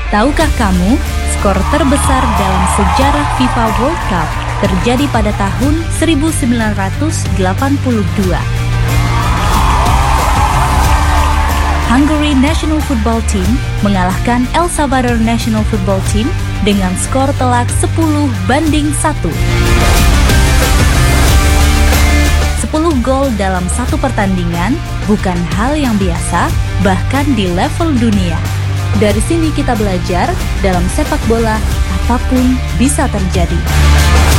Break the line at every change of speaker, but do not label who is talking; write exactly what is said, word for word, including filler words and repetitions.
Tahukah kamu, skor terbesar dalam sejarah FIFA World Cup terjadi pada tahun seribu sembilan ratus delapan puluh dua. Hungary National Football Team mengalahkan El Salvador National Football Team dengan skor telak sepuluh banding satu. sepuluh gol dalam satu pertandingan bukan hal yang biasa, bahkan di level dunia. Dari sini kita belajar, dalam sepak bola apapun bisa terjadi.